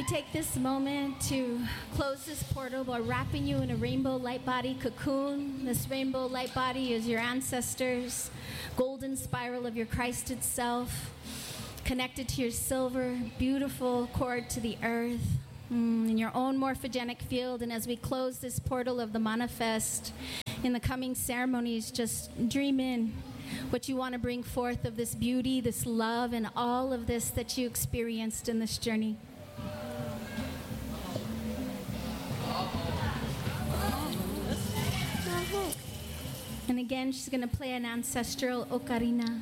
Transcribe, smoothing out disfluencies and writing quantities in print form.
We take this moment to close this portal by wrapping you in a rainbow light body cocoon. This rainbow light body is your ancestors, golden spiral of your Christed self, connected to your silver, beautiful cord to the earth, in your own morphogenic field. And as we close this portal of the manifest, in the coming ceremonies, just dream in what you want to bring forth of this beauty, this love, and all of this that you experienced in this journey. And again, she's going to play an ancestral ocarina.